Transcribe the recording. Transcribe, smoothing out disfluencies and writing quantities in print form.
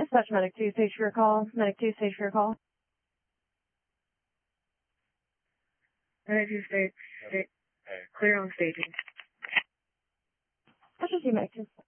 Dispatch Medic 2, stage for your call. Medic 2, stage for your call. Medic 2, stage. Clear on staging. Specialty Medic 2.